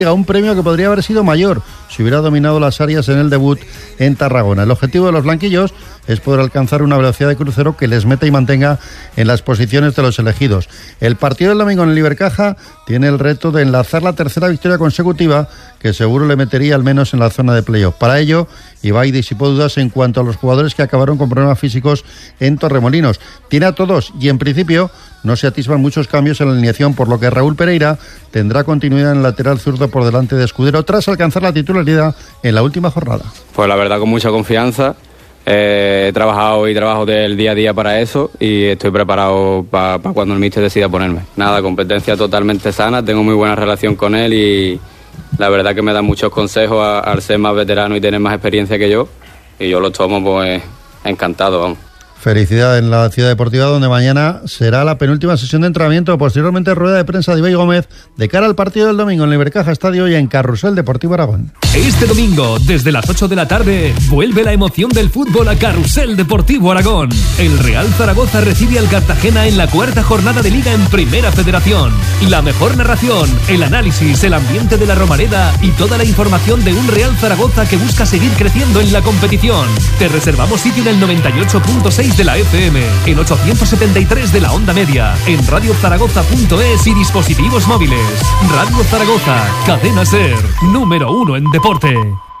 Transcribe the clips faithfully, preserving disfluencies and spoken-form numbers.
un premio que podría haber sido mayor si hubiera dominado las áreas en el debut en Tarragona. El objetivo de los blanquillos es poder alcanzar una velocidad de crucero que les meta y mantenga en las posiciones de los elegidos. El partido del domingo en el Ibercaja tiene el reto de enlazar la tercera victoria consecutiva, que seguro le metería al menos en la zona de playoff. Para ello, Ibai disipó dudas en cuanto a los jugadores que acabaron con problemas físicos en Torremolinos. Tiene a todos y en principio no se atisban muchos cambios en la alineación, por lo que Raúl Pereira tendrá continuidad en el lateral zurdo por delante de Escudero tras alcanzar la titularidad en la última jornada. Pues la verdad, con mucha confianza. Eh, he trabajado y trabajo del día a día para eso y estoy preparado para pa cuando el míster decida ponerme. Nada, competencia totalmente sana, tengo muy buena relación con él y la verdad que me da muchos consejos a, al ser más veterano y tener más experiencia que yo, y yo los tomo pues encantado, vamos. Felicidad en la Ciudad Deportiva, donde mañana será la penúltima sesión de entrenamiento. Posteriormente, rueda de prensa de Ibai Gómez de cara al partido del domingo en el Ibercaja Estadio y en Carrusel Deportivo Aragón. Este domingo, desde las ocho de la tarde, vuelve la emoción del fútbol a Carrusel Deportivo Aragón. El Real Zaragoza recibe al Cartagena en la cuarta jornada de Liga en Primera Federación. La mejor narración, el análisis, el ambiente de la Romareda y toda la información de un Real Zaragoza que busca seguir creciendo en la competición. Te reservamos sitio en el noventa y ocho punto seis de la F M, en ochocientos setenta y tres de la onda media, en radio zaragoza punto es y dispositivos móviles. Radio Zaragoza, cadena SER, número uno en deporte.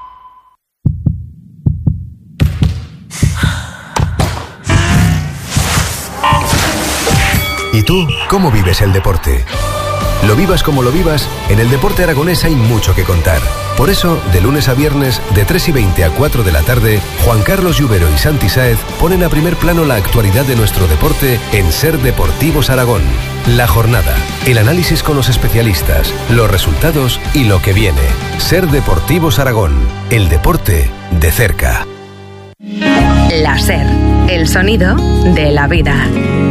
¿Y tú cómo vives el deporte? Lo vivas como lo vivas, en el deporte aragonés hay mucho que contar. Por eso, de lunes a viernes, de tres y veinte a cuatro de la tarde, Juan Carlos Lluvero y Santi Sáez ponen a primer plano la actualidad de nuestro deporte en SER Deportivos Aragón. La jornada, el análisis con los especialistas, los resultados y lo que viene. SER Deportivos Aragón, el deporte de cerca. La SER, el sonido de la vida.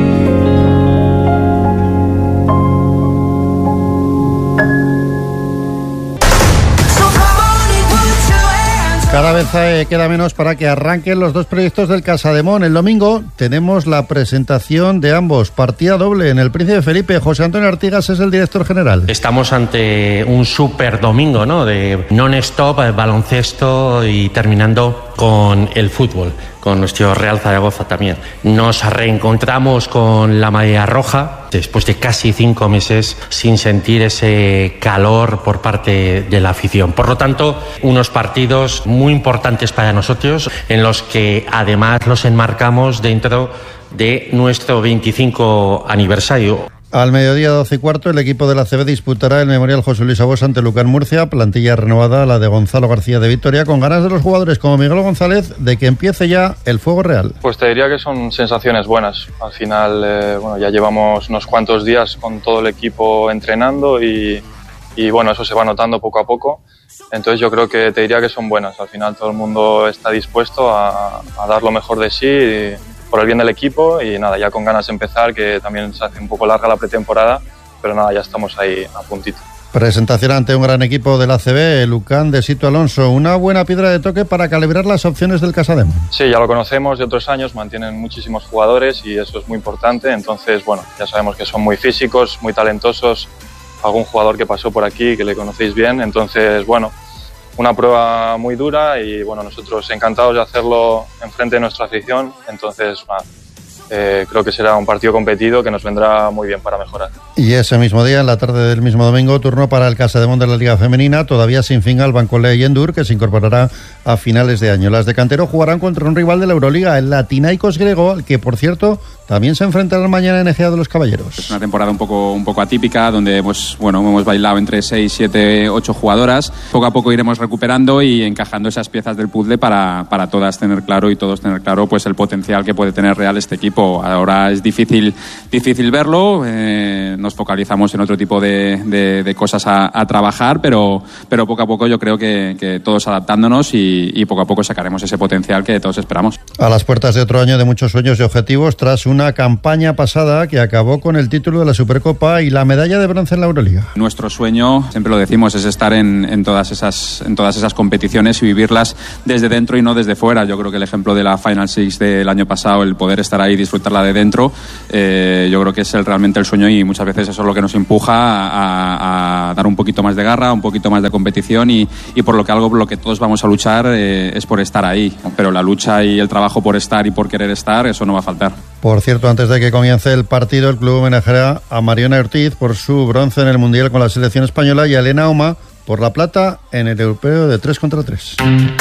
Cada vez eh, queda menos para que arranquen los dos proyectos del Casademón. El domingo tenemos la presentación de ambos. Partida doble en el Príncipe Felipe. José Antonio Artigas es el director general. Estamos ante un super domingo, ¿no? De non-stop, baloncesto y terminando con el fútbol, con nuestro Real Zaragoza también. Nos reencontramos con la marea roja después de casi cinco meses sin sentir ese calor por parte de la afición. Por lo tanto, unos partidos muy importantes para nosotros, en los que además los enmarcamos dentro de nuestro veinticinco aniversario. Al mediodía doce y cuarto, el equipo de la A C B disputará el Memorial José Luis Abos ante Lucan Murcia, plantilla renovada, la de Gonzalo García de Vitoria, con ganas de los jugadores como Miguel González de que empiece ya el fuego real. Pues te diría que son sensaciones buenas. Al final, eh, bueno, ya llevamos unos cuantos días con todo el equipo entrenando y, y bueno, eso se va notando poco a poco. Entonces yo creo que te diría que son buenas. Al final todo el mundo está dispuesto a, a dar lo mejor de sí y, por el bien del equipo, y nada, ya con ganas de empezar, que también se hace un poco larga la pretemporada, pero nada, ya estamos ahí a puntito. Presentación ante un gran equipo del A C B, el Lucan de Sito Alonso, una buena piedra de toque para calibrar las opciones del Casademón. Sí, ya lo conocemos de otros años, mantienen muchísimos jugadores y eso es muy importante, entonces bueno, ya sabemos que son muy físicos, muy talentosos, algún jugador que pasó por aquí, que le conocéis bien, entonces bueno, una prueba muy dura y bueno, nosotros encantados de hacerlo enfrente de nuestra afición, entonces bueno, eh, creo que será un partido competido que nos vendrá muy bien para mejorar. Y ese mismo día, en la tarde del mismo domingo, turno para el Casademón de la Liga Femenina, todavía sin fin al Bancolea y Endur, que se incorporará a finales de año. Las de Cantero jugarán contra un rival de la Euroliga, el Latinaicos griego, al que por cierto también se enfrentarán mañana en Egea de los Caballeros. Es una temporada un poco, un poco atípica, donde pues, bueno, hemos bailado entre seis, siete, ocho jugadoras. Poco a poco iremos recuperando y encajando esas piezas del puzzle para, para todas tener claro y todos tener claro pues, el potencial que puede tener real este equipo. Ahora es difícil, difícil verlo, eh, nos focalizamos en otro tipo de, de, de cosas a, a trabajar, pero, pero poco a poco yo creo que, que todos adaptándonos y, y poco a poco sacaremos ese potencial que todos esperamos. A las puertas de otro año de muchos sueños y objetivos, tras una Una campaña pasada que acabó con el título de la Supercopa y la medalla de bronce en la Euroliga. Nuestro sueño, siempre lo decimos, es estar en, en, todas esas, en todas esas competiciones y vivirlas desde dentro y no desde fuera. Yo creo que el ejemplo de la Final Six del año pasado, el poder estar ahí disfrutarla de dentro, eh, yo creo que es el, realmente el sueño, y muchas veces eso es lo que nos empuja a, a dar un poquito más de garra, un poquito más de competición, y, y por lo que algo por lo que todos vamos a luchar eh, es por estar ahí, pero la lucha y el trabajo por estar y por querer estar, eso no va a faltar. Por cierto, antes de que comience el partido, el club homenajeará a Mariona Ortiz por su bronce en el Mundial con la selección española y a Elena Oma por la plata en el europeo de tres contra tres.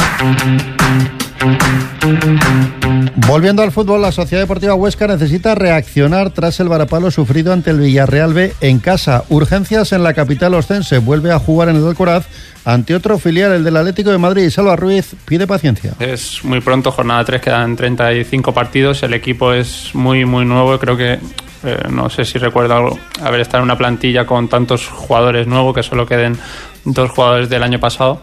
Volviendo al fútbol, la Sociedad Deportiva Huesca necesita reaccionar tras el varapalo sufrido ante el Villarreal B en casa. Urgencias en la capital oscense. Vuelve a jugar en el Alcoraz ante otro filial, el del Atlético de Madrid. Salva Ruiz pide paciencia. Es muy pronto, jornada tres, quedan treinta y cinco partidos. El equipo es muy, muy nuevo. Creo que, eh, no sé si recuerdo haber estado en una plantilla con tantos jugadores nuevos, que solo queden dos jugadores del año pasado.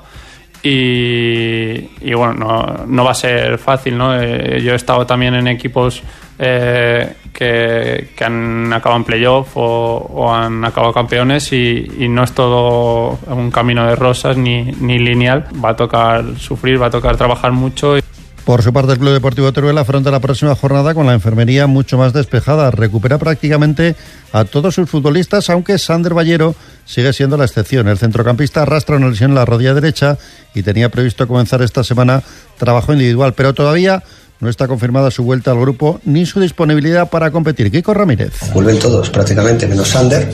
Y, y bueno, no, no va a ser fácil, ¿no? Eh, yo he estado también en equipos eh, que, que han acabado en playoff o, o han acabado campeones, y, y no es todo un camino de rosas ni, ni lineal. Va a tocar sufrir, va a tocar trabajar mucho. Por su parte, el Club Deportivo Teruel afronta la próxima jornada con la enfermería mucho más despejada. Recupera prácticamente a todos sus futbolistas, aunque Sander Ballero sigue siendo la excepción. El centrocampista arrastra una lesión en la rodilla derecha y tenía previsto comenzar esta semana trabajo individual, pero todavía no está confirmada su vuelta al grupo ni su disponibilidad para competir. Kiko Ramírez. Vuelven todos prácticamente, menos Sander.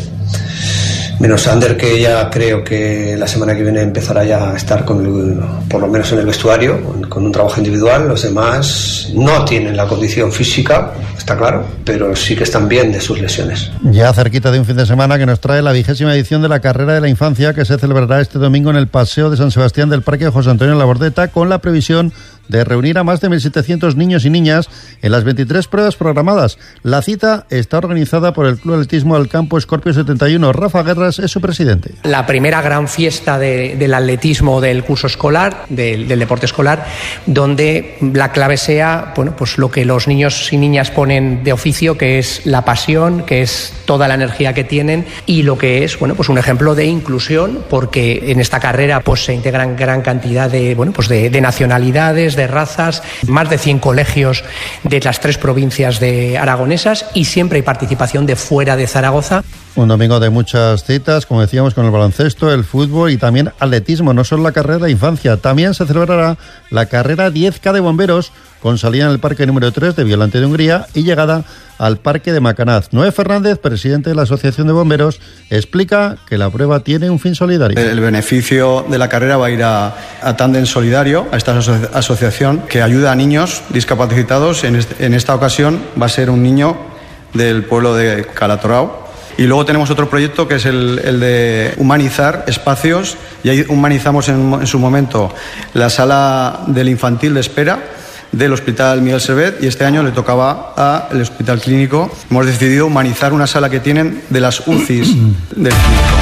Menos Sander, que ya creo que la semana que viene empezará ya a estar con el, por lo menos en el vestuario, con, con un trabajo individual. Los demás no tienen la condición física, está claro, pero sí que están bien de sus lesiones. Ya cerquita de un fin de semana que nos trae la vigésima edición de la Carrera de la Infancia, que se celebrará este domingo en el Paseo de San Sebastián del Parque José Antonio Labordeta, con la previsión de reunir a más de mil setecientos niños y niñas en las veintitrés pruebas programadas. La cita está organizada por el Club Atletismo del Campo Escorpio setenta y uno. Rafa Guerras es su presidente. La primera gran fiesta de, del atletismo del curso escolar, del, del deporte escolar, donde la clave sea, bueno, pues lo que los niños y niñas ponen de oficio, que es la pasión, que es toda la energía que tienen, y lo que es, bueno, pues un ejemplo de inclusión, porque en esta carrera pues se integran gran cantidad de, bueno, pues de, de nacionalidades, de razas, más de cien colegios de las tres provincias de aragonesas, y siempre hay participación de fuera de Zaragoza. Un domingo de muchas citas, como decíamos, con el baloncesto, el fútbol y también atletismo. No solo la carrera de infancia, también se celebrará la carrera diez K de bomberos, con salida en el parque número tres de Violante de Hungría y llegada al parque de Macanaz. Noé Fernández, presidente de la Asociación de Bomberos, explica que la prueba tiene un fin solidario. El beneficio de la carrera va a ir a, a Tándem Solidario, a esta aso- asociación que ayuda a niños discapacitados. En, este, en esta ocasión va a ser un niño del pueblo de Calatorao. Y luego tenemos otro proyecto que es el, el de humanizar espacios, y ahí humanizamos en, en su momento la sala del infantil de espera del Hospital Miguel Servet, y este año le tocaba al Hospital Clínico. Hemos decidido humanizar una sala que tienen de las U C Is del clínico.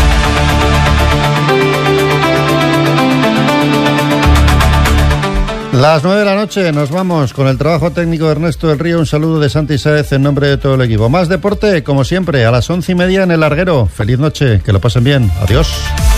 Las nueve de la noche nos vamos con el trabajo técnico de Ernesto del Río. Un saludo de Santi Sáez en nombre de todo el equipo. Más deporte, como siempre, a las once y media en El Larguero. Feliz noche, que lo pasen bien. Adiós.